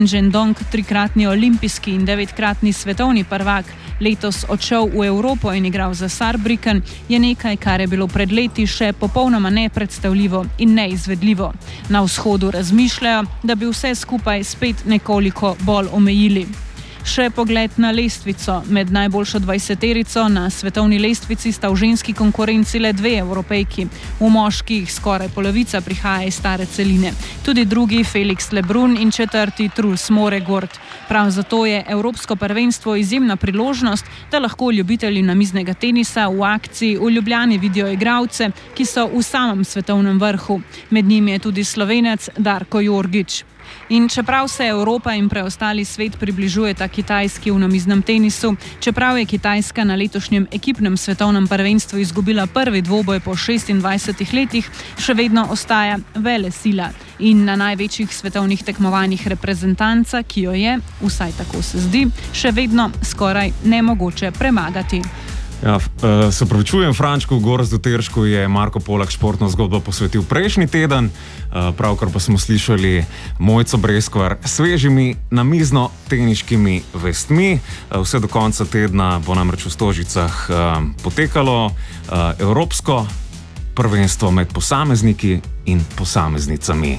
Zhendong, trikratni olimpijski in 9-kratni svetovni prvak, letos odšel v Evropo in igral za Saarbrücken, je nekaj, kar je bilo pred leti še popolnoma nepredstavljivo in neizvedljivo. Na vzhodu razmišljajo, da bi vse skupaj spet nekoliko bolj omejili. Še pogled na lestvico. Med najboljšo 20-terico na svetovni lestvici sta v ženski konkurenci le 2 Evropejki. V moških skoraj polovica prihaja iz stare celine. Tudi drugi Felix Lebrun in 4. Truls Moregård. Prav zato je Evropsko prvenstvo izjemna priložnost, da lahko ljubitelji namiznega tenisa v akciji v Ljubljani vidijo igralce, ki so v samem svetovnem vrhu. Med njimi je tudi Slovenec Darko Jorgić. In čeprav se Evropa in preostali svet približujeta Kitajski v namiznem tenisu, čeprav je Kitajska na letošnjem ekipnem svetovnem prvenstvu izgubila prvi dvoboj po 26 letih, še vedno ostaja velesila in na največjih svetovnih tekmovanjih reprezentanca, ki jo je, vsaj tako se zdi, še vedno skoraj nemogoče premagati. Ja, se pravičujem, Frančku Gorazdu Teršku je Marko Polak športno zgodbo posvetil prejšnji teden, pravkar pa smo slišali Mojco Breskvar s svežimi namizno-teniškimi vestmi. Vse do konca tedna bo namreč v Stožicah potekalo Evropsko prvenstvo med posamezniki in posameznicami.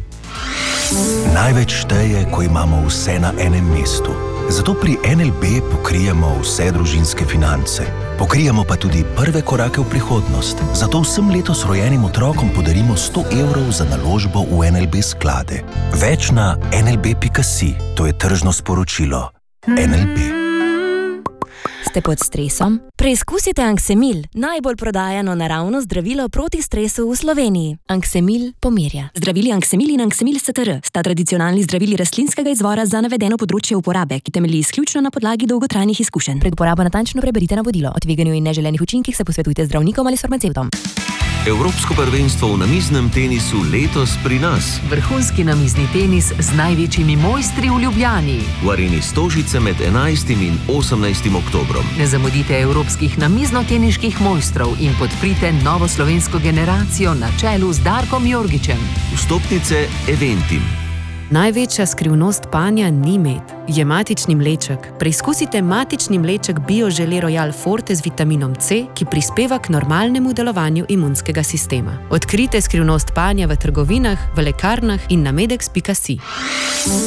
Največ šteje, ko imamo vse na enem mestu. Zato pri NLB pokrijemo vse družinske finance. Pokrijemo pa tudi prve korake v prihodnost. Zato vsem letos rojenim otrokom podarimo 100 evrov za naložbo v NLB sklade. Več na nlb.si. To je tržno sporočilo. NLB. Ste pod stresom? Preizkusite Anksemil, najbolj prodajano naravno zdravilo proti stresu v Sloveniji. Anksemil pomirja. Zdravili Anksemil in Anksemil STR sta tradicionalni zdravili rastlinskega izvora za navedeno področje uporabe, ki temelji izključno na podlagi dolgotrajnih izkušenj. Pred uporabo natančno preberite navodilo. O tveganju in neželenih učinkih se posvetujte z zdravnikom ali s farmacevtom. Evropsko prvenstvo v namiznem tenisu letos pri nas. Vrhunski namizni tenis z največjimi mojstri v Ljubljani. V areni Stožice med 11. in 18. oktobrom. Ne zamudite evropskih namizno-teniških mojstrov in podprite novo slovensko generacijo na čelu z Darkom Jorgićem. Vstopnice Eventim. Največja skrivnost panja ni med, je matični mleček. Preizkusite matični mleček Bio-Gelée Royal Forte z vitaminom C, ki prispeva k normalnemu delovanju imunskega sistema. Odkrite skrivnost panja v trgovinah, v lekarnah in na medex.si.